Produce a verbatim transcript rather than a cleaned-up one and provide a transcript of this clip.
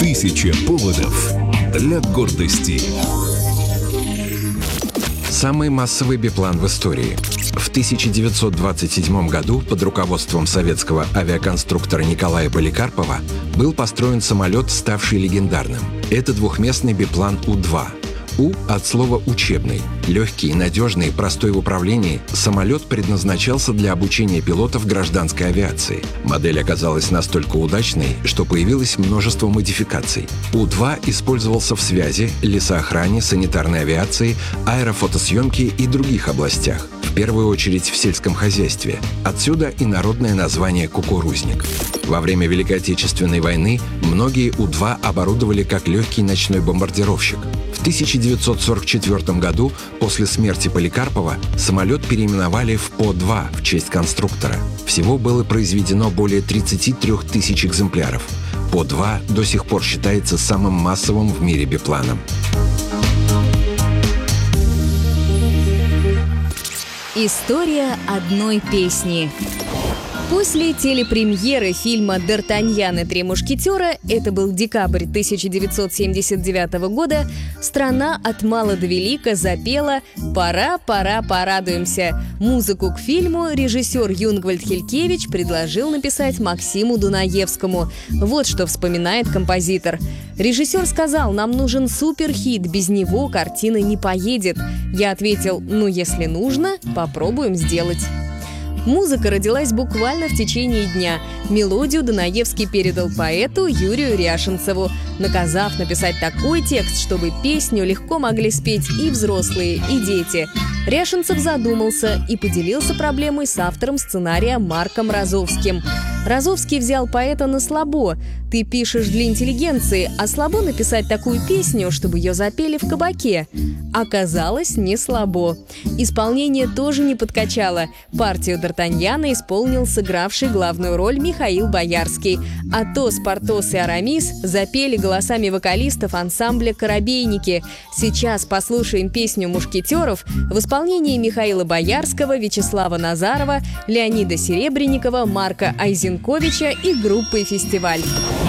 Тысяча поводов для гордости. Самый массовый биплан в истории. В тысяча девятьсот двадцать седьмом году под руководством советского авиаконструктора Николая Поликарпова был построен самолет, ставший легендарным. Это двухместный биплан У два. У от слова «учебный». Легкий, надежный, простой в управлении, самолет предназначался для обучения пилотов гражданской авиации. Модель оказалась настолько удачной, что появилось множество модификаций. У два использовался в связи, лесоохране, санитарной авиации, аэрофотосъемке и других областях. В первую очередь в сельском хозяйстве. Отсюда и народное название «кукурузник». Во время Великой Отечественной войны многие У два оборудовали как легкий ночной бомбардировщик. В тысяча девятьсот сорок четвёртом году, после смерти Поликарпова, самолет переименовали в По два в честь конструктора. Всего было произведено более тридцати трёх тысяч экземпляров. По два до сих пор считается самым массовым в мире бипланом. История одной песни. После телепремьеры фильма «Д'Артаньян и три мушкетера», это был декабрь тысяча девятьсот семьдесят девятого года, страна от мала до велика запела «Пора, пора, порадуемся». Музыку к фильму режиссер Юнгвальд Хелькевич предложил написать Максиму Дунаевскому. Вот что вспоминает композитор. Режиссер сказал: «Нам нужен суперхит, без него картина не поедет». Я ответил: «Ну, если нужно, попробуем сделать». Музыка родилась буквально в течение дня. Мелодию Дунаевский передал поэту Юрию Ряшенцеву, наказав написать такой текст, чтобы песню легко могли спеть и взрослые, и дети. Ряшенцев задумался и поделился проблемой с автором сценария Марком Розовским. Розовский взял поэта на слабо. «Ты пишешь для интеллигенции, а слабо написать такую песню, чтобы ее запели в кабаке». Оказалось, не слабо. Исполнение тоже не подкачало. Партию Д'Артаньяна исполнил сыгравший главную роль Михаил Боярский. Атос, Портос и Арамис запели голосами вокалистов ансамбля «Коробейники». Сейчас послушаем песню «Мушкетеров» в исполнении Михаила Боярского, Вячеслава Назарова, Леонида Серебренникова, Марка Айзенковича и группы «Фестиваль».